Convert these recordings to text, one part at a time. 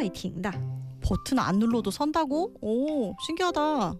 서서히 停的 버튼 안 눌러도 선다고? 오, 신기하다.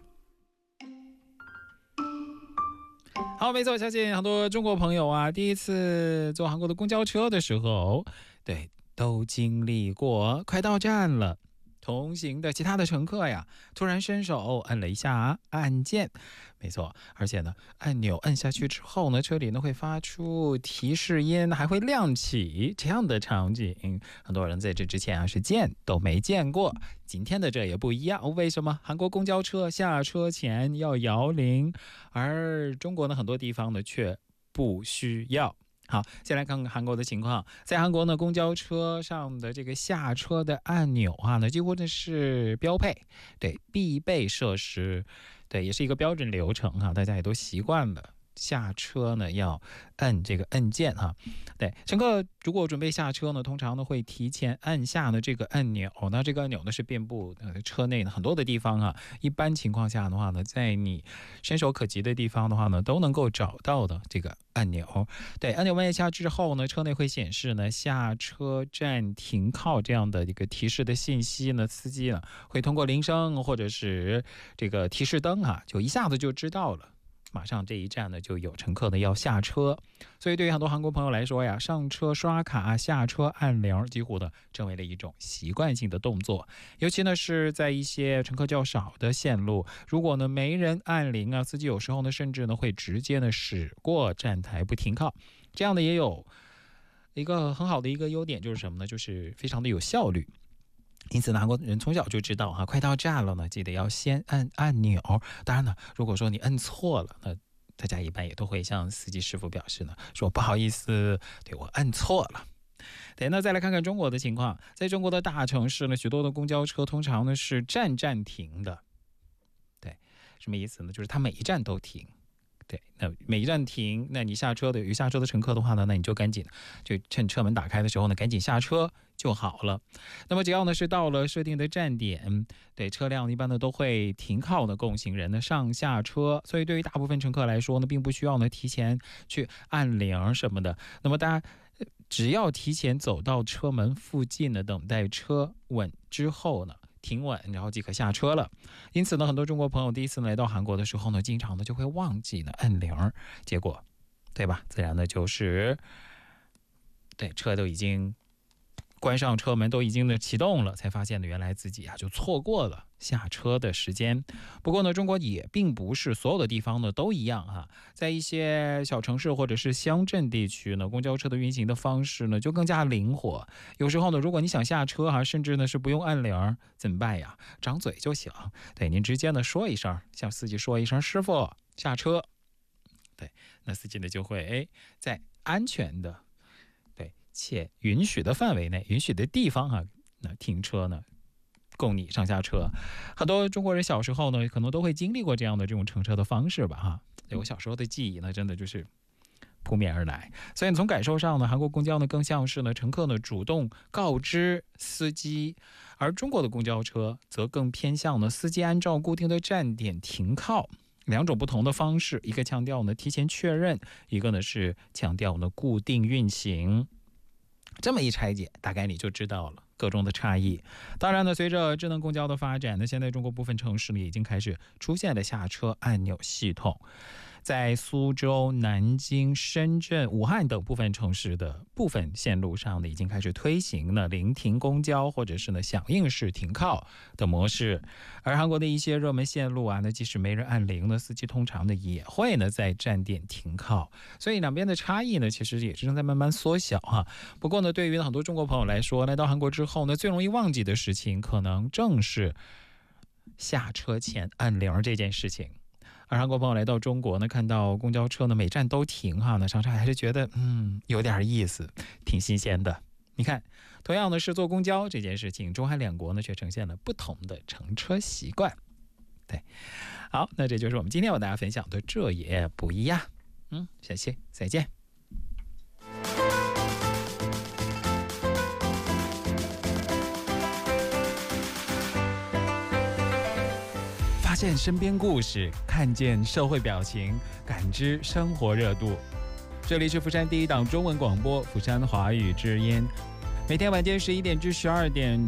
好，没错，相信很多中国朋友啊，第一次坐韩国的公交车的时候，对，都经历过快到站了，同行的其他的乘客呀，突然伸手摁了一下按键，没错，而且呢，按钮摁下去之后呢，车里呢会发出提示音，还会亮起，这样的场景，很多人在这之前啊是见都没见过。今天的这也不一样，为什么？韩国公交车下车前要摇铃，而中国呢很多地方呢却不需要。好，先来看看韩国的情况。在韩国呢，公交车上的这个下车的按钮啊，呢几乎呢是标配，对，必备设施，对，也是一个标准流程啊，大家也都习惯了。下车呢要摁这个按键哈，对，乘客如果准备下车呢，通常呢会提前按下呢这个按钮，那这个按钮呢是遍布车内呢很多的地方啊，一般情况下的话呢，在你伸手可及的地方的话呢，都能够找到的这个按钮。对，按钮按下之后呢，车内会显示呢下车站停靠这样的一个提示的信息呢，司机呢会通过铃声或者是这个提示灯啊，就一下子就知道了。马上这一站呢就有乘客呢要下车，所以对于很多韩国朋友来说呀，上车刷卡下车按铃几乎呢成为了一种习惯性的动作，尤其呢是在一些乘客较少的线路，如果呢没人按铃啊，司机有时候呢甚至呢会直接呢驶过站台不停靠，这样的也有一个很好的一个优点，就是什么呢？就是非常的有效率。因此呢，韩国人从小就知道快到站了呢，记得要先按按钮。当然呢，如果说你摁错了，那大家一般也都会向司机师傅表示呢，说不好意思，对，我摁错了。对，那再来看看中国的情况。在中国的大城市呢，许多的公交车通常呢是站站停的。对，什么意思呢？就是它每一站都停。对，那每一站停，那你下车的有下车的乘客的话呢，那你就赶紧就趁车门打开的时候呢，赶紧下车就好了。那么只要呢是到了设定的站点，对，车辆一般呢都会停靠呢供行人呢上下车，所以对于大部分乘客来说呢，并不需要呢提前去按铃什么的。那么大家只要提前走到车门附近呢，等待车稳之后呢，停稳，然后即可下车了。因此呢，很多中国朋友第一次来到韩国的时候呢，经常呢就会忘记呢按铃，结果，对吧？自然呢就是对车都已经关上车门，都已经启动了，才发现呢原来自己就错过了下车的时间。不过呢，中国也并不是所有的地方呢都一样在一些小城市或者是乡镇地区呢，公交车的运行的方式呢就更加灵活。有时候呢，如果你想下车甚至呢是不用按铃，怎么办呀？张嘴就行。对，您直接呢说一声，向司机说一声，师傅下车。对，那司机呢就会在安全的且允许的范围内，允许的地方那停车呢供你上下车。很多中国人小时候呢可能都会经历过这样的这种乘车的方式吧对，我小时候的记忆呢真的就是扑面而来。所以从感受上呢，韩国公交呢更像是呢乘客呢主动告知司机，而中国的公交车则更偏向呢司机按照固定的站点停靠。两种不同的方式，一个强调呢提前确认，一个呢是强调呢固定运行。这么一拆解，大概你就知道了各中的差异。当然呢，随着智能公交的发展呢，现在中国部分城市呢已经开始出现了下车按钮系统。在苏州、南京、深圳、武汉等部分城市的部分线路上呢，已经开始推行了临停公交或者是呢响应式停靠的模式。而韩国的一些热门线路那即使没人按铃呢，司机通常呢也会呢在站点停靠。所以两边的差异呢，其实也是正在慢慢缩小不过呢，对于很多中国朋友来说，来到韩国之后呢，最容易忘记的事情，可能正是下车前按铃这件事情。而韩国朋友来到中国呢，看到公交车呢每站都停呢，常常还是觉得有点意思，挺新鲜的。你看，同样的是坐公交这件事情，中韩两国呢却呈现了不同的乘车习惯。对，好，那这就是我们今天为大家分享的这也不一样。下期再见。发现身边故事，看见社会表情，感知生活热度。这里是釜山第一档中文广播，釜山华语之音。每天晚间11点至12点